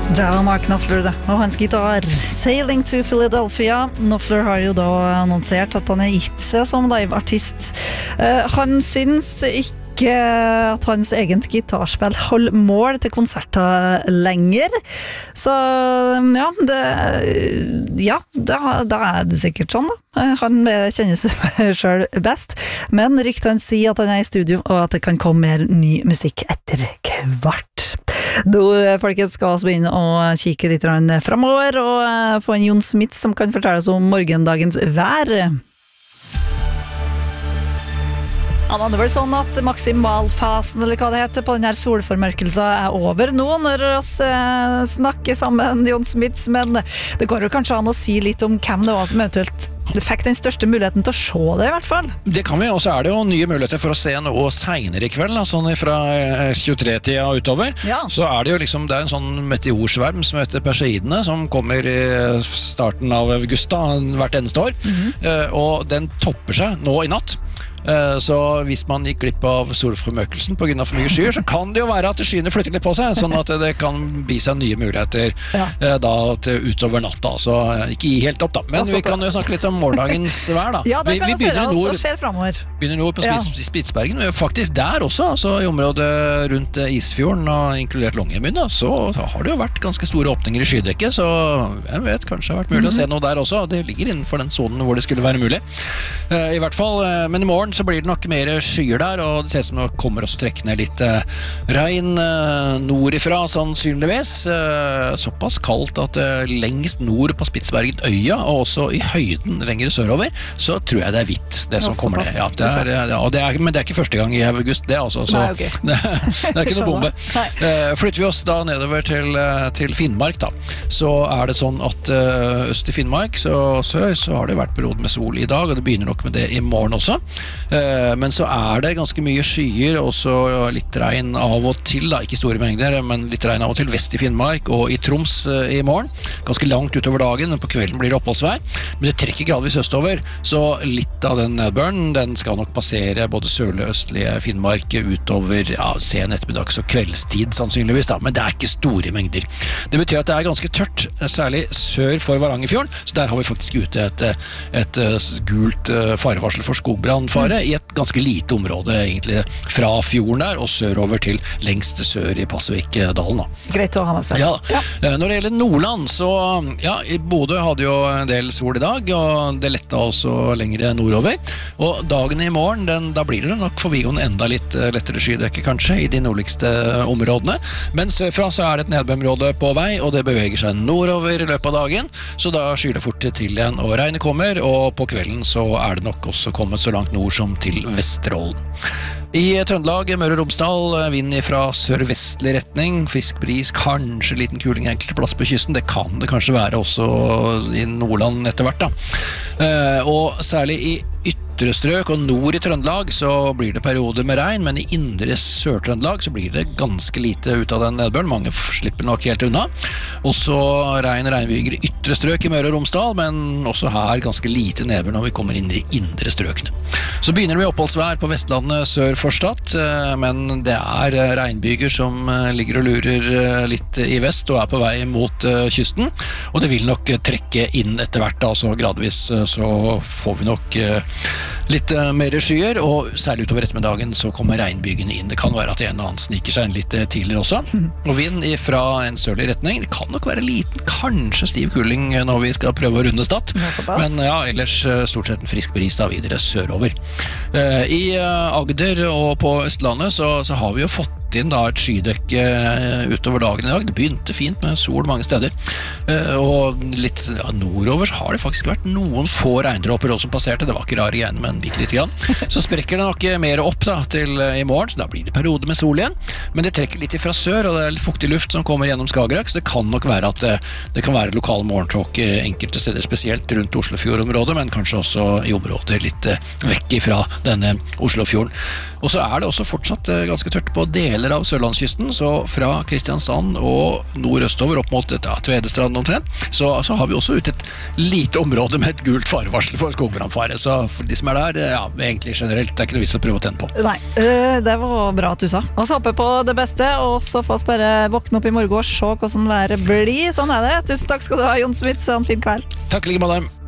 Det var Mark Knopfler det, og hans gitar Sailing to Philadelphia. Knopfler har jo da annonsert at han gitt seg som liveartist. Han synes ikke at hans egent gitarspill holder mål til konserter lenger. Så da det sikkert sånn da. Han kjenner seg selv best, men ryktene sier at han i studio, og at det kan komme mer ny musikk etter hvert. Da, folkens, skal vi begynne å kikke litt fremover og få en Jon Smith som kan fortelle oss om morgendagens vær. Ja, det er vel sånn at maksimalfasen, eller hva det heter, på denne solformørkelsen over nå når vi snakker sammen, Jon Smith, men det går jo kanskje an å si litt om hvem det var som eventuelt fikk den største muligheten til å se det i hvert fall. Det kan vi, og så det jo nye muligheter for å se noe senere i kveld, sånn fra 23-tida og utover. Ja. Så det jo liksom, det en sånn meteorsverm som heter Perseidene, som kommer i starten av august da, hvert eneste år, og den topper seg nå i natt. Så hvis man gikk glipp av solformørkelsen på grunn av for mye skyer, så kan det jo være at skyene flytter litt på seg, sånn at det kan bli seg nye muligheter da til utover natta, så ikke gi helt opp da. Men vi kan jo snakke litt om morgendagens vær da. Ja, det kan vi se hva skjer fremover. Begynner nord på Spitsbergen, men faktisk der også, altså i området rundt Isfjorden og inkludert Longyearbyen da, så har det jo vært ganske store åpninger i skydekket, så jeg vet, kanskje det har vært mulig å se noe der også. Det ligger innenfor den zonen hvor det skulle være mulig. I hvert fall, men i morgen så blir det nok mer skyer der, og det ser ut som det kommer også trekkende litt regn nordifra sannsynligvis. Såpass kaldt at lengst nord på Spitsbergen øya, og også i høyden lenger sørover, så tror jeg det hvitt, det som kommer ned. Ja, men det ikke første gang i august, det altså. Så, nei, okay. det ikke noe bombe. Flytter vi oss da nedover til Finnmark da, så det sånn at øst i Finnmark, så sør, så har det vært periode med sol i dag, og det begynner nok med det i morgen også. Men så det ganske mye skyer, og så litt regn av og til da, ikke store mengder, men litt regn av og til vest i Finnmark og i Troms i morgen, ganske langt utover dagen, men på kvelden blir det oppholdsvær, men det trekker gradvis østover, så litt av den nedbøren, den skal nok passere både sørlige og østlige Finnmark utover sen ettermiddags og kveldstid sannsynligvis da, men det ikke store mengder. Det betyr at det ganske tørt, særlig sør for Varangerfjorden, så der har vi faktisk ute et gult farevarsel for skogbrannfare i et ganske lite område egentlig fra fjorden der og sørover til lengst sør i Pasvik-dalen da. Greit å ha med seg. Ja. Når det gjelder Nordland, så i Bodø hadde jo en del sol i dag, og det letta også lengre nordover. Og dagen i morgen, da blir det nok forbigående enda litt lettere skydekke kanskje i de nordligste områdene. Men sørfra så det et nedbørområde på vei, og det beveger seg nordover i løpet av dagen, så da skyr det fort til igjen, og regnet kommer, og på kvelden så det nok også kommet så langt nord som til Vesterålen. I Trøndelag, Møre og Romsdal, vind fra sørvestlig retning, frisk bris, kanskje liten kuling enkelte plass på kysten, det kan det kanskje være også i Nordland etter hvert da. Og særlig i ytre strøk og nord i Trøndelag så blir det perioder med regn, men i indre Sør-Trøndelag så blir det ganske lite ut av den nedbøren, mange slipper nok helt unna. Også regnbyger i ytre strøk i Møre og Romsdal, men også her ganske lite nedbør når vi kommer inn i indre strøkene. Så begynner vi oppholdsvær på Vestlandet sør for Stad, men det regnbyger som ligger og lurer litt i vest og på vei mot kysten, og det vil nok trekke inn etter hvert, altså gradvis så får vi nok litt mer skyer, og særlig utover ettermiddagen så kommer regnbygene inn. Det kan være at en og annen sniker seg inn litt tidligere også. Og vind fra en sørlig retning, det kan nok være liten, kanskje stiv kuling når vi skal prøve å runde Stad, men ellers stort sett en frisk bris da videre sørover. I Agder og på Østlandet så har vi jo fått inn da et skydekke utover dagen i dag. Det begynte fint med sol mange steder, og litt nordover så har det faktisk vært noen få regndråper også som passerte. Det var ikke rare igjen, men bitte litt grann. Så sprekker det nok mer opp da til i morgen, så da blir det periode med sol igjen, men det trekker litt fra sør, og det litt fuktig luft som kommer gjennom Skagerrak, så det kan nok være at det kan være lokal morgentåke enkelte steder, spesielt rundt Oslofjordområdet, men kanskje også i områder litt vekk fra denne Oslofjorden. Og så det også fortsatt ganske tørt på deler deler av Sørlandskysten, så fra Kristiansand og nordøstover opp mot Tvedestrand omtrent, så har vi også ut et lite område med et gult farevarsel for skogbrannfare. Så for de som der, egentlig generelt, det ikke noe vits å prøve å tenne på. Nei, det var bra at du sa. Og så håper på det beste, og så få oss bare våkne opp i morgen og se hvordan været blir. Sånn det. Tusen takk skal du ha, Jon Smith, så en fin kveld. Takk like med deg.